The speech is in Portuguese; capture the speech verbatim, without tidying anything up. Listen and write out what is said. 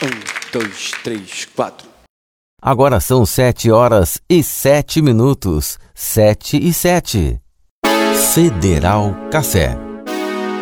Um, dois, três, quatro. Agora são sete horas e sete minutos. Sete e sete. Federal Café.